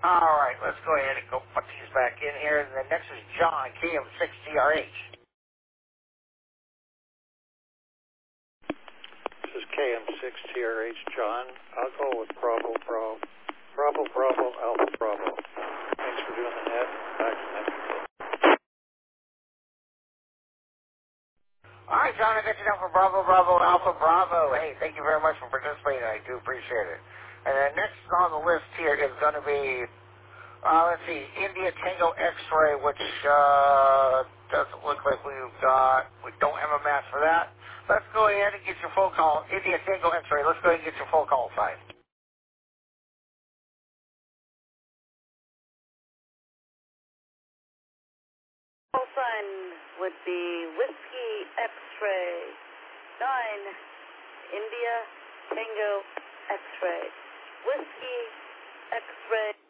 All right, let's go ahead and go put these back in here. And then next is John, KM6TRH. This is KM6TRH, John. I'll go with Bravo, Alpha Bravo. Thanks for doing the net. Back to Mexico. All right, John, I got you down for Bravo, Alpha Bravo. Hey, thank you very much for participating. I do appreciate it. And then next on the list here is going to be, let's see, India Tango X-Ray, which doesn't look like we don't have a match for that. Let's go ahead and get your full call. India Tango X-Ray, let's go ahead and get your full call sign. Call sign would be Whiskey X-Ray 9, India Tango X-Ray. Whiskey X-Ray